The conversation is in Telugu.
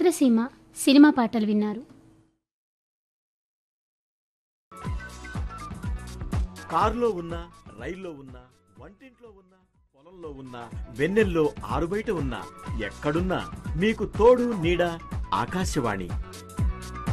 చిత్రసీమ సినిమా పాటలు విన్నారు. కారులో ఉన్నా, రైల్లో ఉన్నా, వంటింట్లో ఉన్నా, పొలంలో ఉన్నా, వెన్నెల్లో ఆరుబయట ఉన్నా, ఎక్కడున్నా మీకు తోడు నీడ ఆకాశవాణి.